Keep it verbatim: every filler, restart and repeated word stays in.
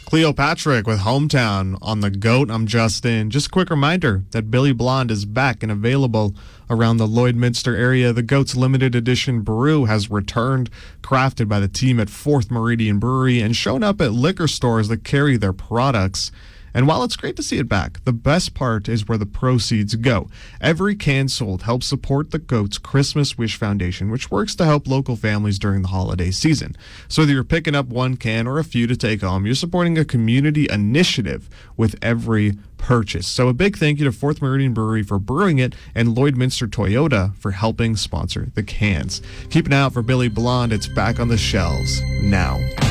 Cleopatra with Hometown on the GOAT. I'm Justin. Just a quick reminder that Billy Blonde is back and available around the Lloydminster area. The GOAT's limited edition brew has returned, crafted by the team at Fourth Meridian Brewery and shown up at liquor stores that carry their products. And while it's great to see it back, the best part is where the proceeds go. Every can sold helps support the GOAT's Christmas Wish Foundation, which works to help local families during the holiday season. So whether you're picking up one can or a few to take home, you're supporting a community initiative with every purchase. So a big thank you to Fourth Meridian Brewery for brewing it and Lloydminster Toyota for helping sponsor the cans. Keep an eye out for Billy Blonde. It's back on the shelves now.